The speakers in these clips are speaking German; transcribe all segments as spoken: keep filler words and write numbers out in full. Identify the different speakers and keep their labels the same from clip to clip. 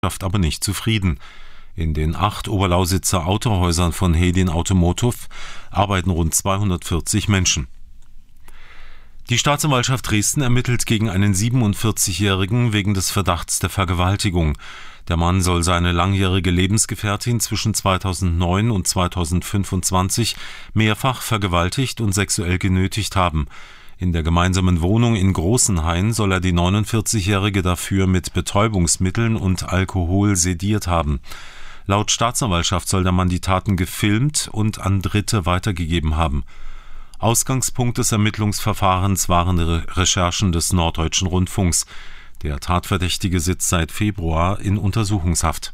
Speaker 1: aber nicht zufrieden. In den acht Oberlausitzer Autohäusern von Hedin Automotive arbeiten rund zweihundertvierzig Menschen. Die Staatsanwaltschaft Dresden ermittelt gegen einen siebenundvierzigjährigen wegen des Verdachts der Vergewaltigung. Der Mann soll seine langjährige Lebensgefährtin zwischen zweitausendneun und zweitausendfünfundzwanzig mehrfach vergewaltigt und sexuell genötigt haben. In der gemeinsamen Wohnung in Großenhain soll er die neunundvierzigjährige dafür mit Betäubungsmitteln und Alkohol sediert haben. Laut Staatsanwaltschaft soll der Mann die Taten gefilmt und an Dritte weitergegeben haben. Ausgangspunkt des Ermittlungsverfahrens waren Re- Recherchen des Norddeutschen Rundfunks. Der Tatverdächtige sitzt seit Februar in Untersuchungshaft.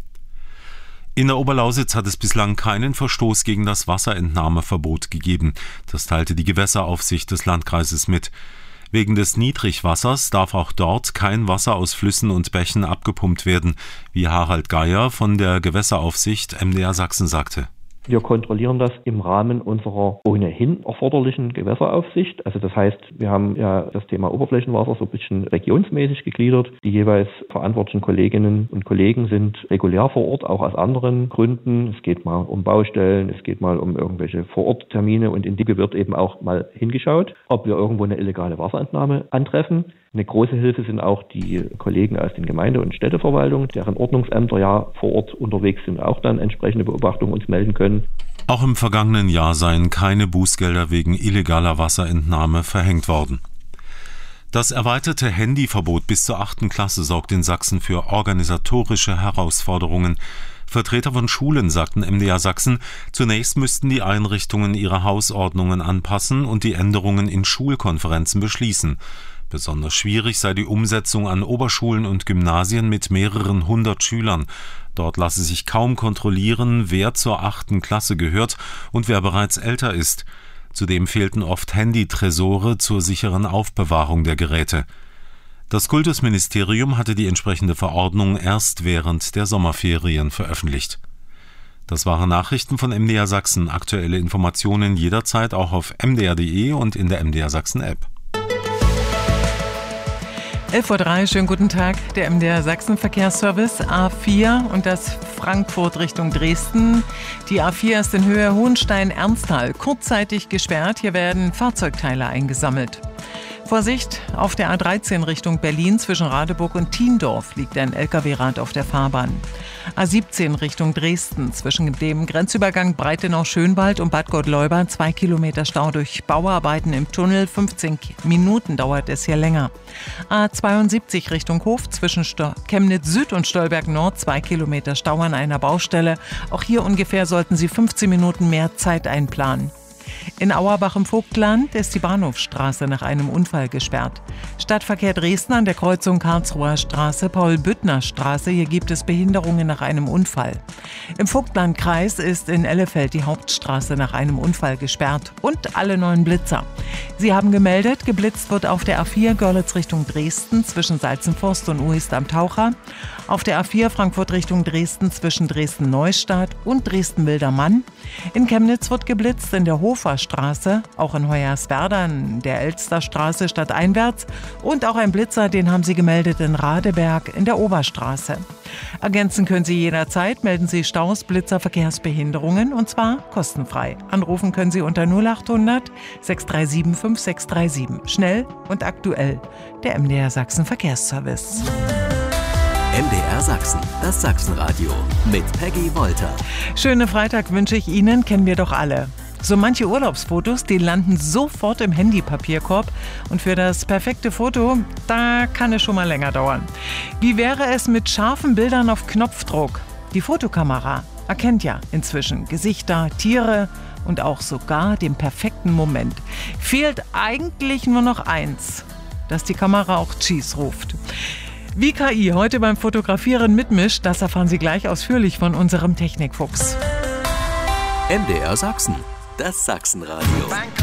Speaker 1: In der Oberlausitz hat es bislang keinen Verstoß gegen das Wasserentnahmeverbot gegeben. Das teilte die Gewässeraufsicht des Landkreises mit. Wegen des Niedrigwassers darf auch dort kein Wasser aus Flüssen und Bächen abgepumpt werden, wie Harald Geier von der Gewässeraufsicht M D R Sachsen sagte.
Speaker 2: Wir kontrollieren das im Rahmen unserer ohnehin erforderlichen Gewässeraufsicht. Also das heißt, wir haben ja das Thema Oberflächenwasser so ein bisschen regionsmäßig gegliedert. Die jeweils verantwortlichen Kolleginnen und Kollegen sind regulär vor Ort, auch aus anderen Gründen. Es geht mal um Baustellen, es geht mal um irgendwelche Vororttermine und in die wird eben auch mal hingeschaut, ob wir irgendwo eine illegale Wasserentnahme antreffen. Eine große Hilfe sind auch die Kollegen aus den Gemeinde- und Städteverwaltungen, deren Ordnungsämter ja vor Ort unterwegs sind, auch dann entsprechende Beobachtungen uns melden können.
Speaker 1: Auch im vergangenen Jahr seien keine Bußgelder wegen illegaler Wasserentnahme verhängt worden. Das erweiterte Handyverbot bis zur achten Klasse sorgt in Sachsen für organisatorische Herausforderungen. Vertreter von Schulen sagten M D R Sachsen, zunächst müssten die Einrichtungen ihre Hausordnungen anpassen und die Änderungen in Schulkonferenzen beschließen. Besonders schwierig sei die Umsetzung an Oberschulen und Gymnasien mit mehreren hundert Schülern. Dort lasse sich kaum kontrollieren, wer zur achten Klasse gehört und wer bereits älter ist. Zudem fehlten oft Handytresore zur sicheren Aufbewahrung der Geräte. Das Kultusministerium hatte die entsprechende Verordnung erst während der Sommerferien veröffentlicht. Das waren Nachrichten von M D R Sachsen. Aktuelle Informationen jederzeit auch auf m d r punkt d e und in der M D R Sachsen App.
Speaker 3: elf Uhr drei, schönen guten Tag. Der M D R Sachsen Verkehrsservice A vier und das Frankfurt Richtung Dresden. Die A vier ist in Höhe Hohenstein-Ernsthal kurzzeitig gesperrt. Hier werden Fahrzeugteile eingesammelt. Vorsicht, auf der A dreizehn Richtung Berlin zwischen Radeburg und Thiendorf liegt ein L K W-Rad auf der Fahrbahn. A siebzehn Richtung Dresden zwischen dem Grenzübergang Breitenau-Schönwald und Bad Gottleuba zwei Kilometer Stau durch Bauarbeiten im Tunnel. fünfzehn Minuten dauert es hier länger. A zweiundsiebzig Richtung Hof zwischen Sto- Chemnitz Süd und Stolberg Nord zwei Kilometer Stau an einer Baustelle. Auch hier ungefähr sollten Sie fünfzehn Minuten mehr Zeit einplanen. In Auerbach im Vogtland ist die Bahnhofstraße nach einem Unfall gesperrt. Stadtverkehr Dresden an der Kreuzung Karlsruher Straße, Paul-Büttner-Straße. Hier gibt es Behinderungen nach einem Unfall. Im Vogtlandkreis ist in Ellefeld die Hauptstraße nach einem Unfall gesperrt. Und alle neuen Blitzer. Sie haben gemeldet, geblitzt wird auf der A vier Görlitz Richtung Dresden zwischen Salzenforst und Uist am Taucher. Auf der A vier Frankfurt Richtung Dresden zwischen Dresden-Neustadt und Dresden-Wildermann. In Chemnitz wird geblitzt in der Hoferstraße, auch in Hoyerswerda, in der Elsterstraße stadteinwärts und auch ein Blitzer, den haben Sie gemeldet in Radeberg in der Oberstraße. Ergänzen können Sie jederzeit, melden Sie Staus, Blitzer, Verkehrsbehinderungen und zwar kostenfrei. Anrufen können Sie unter null acht hundert sechs drei sieben fünf sechs drei sieben. Schnell und aktuell. Der M D R Sachsen Verkehrsservice.
Speaker 4: M D R Sachsen, das Sachsenradio mit Peggy Wolter.
Speaker 3: Schönen Freitag wünsche ich Ihnen, kennen wir doch alle. So manche Urlaubsfotos, die landen sofort im Handypapierkorb und für das perfekte Foto, da kann es schon mal länger dauern. Wie wäre es mit scharfen Bildern auf Knopfdruck? Die Fotokamera erkennt ja inzwischen Gesichter, Tiere und auch sogar den perfekten Moment. Fehlt eigentlich nur noch eins, dass die Kamera auch Cheese ruft. Wie K I heute beim Fotografieren mitmischt, das erfahren Sie gleich ausführlich von unserem Technikfuchs.
Speaker 4: M D R Sachsen, das Sachsenradio.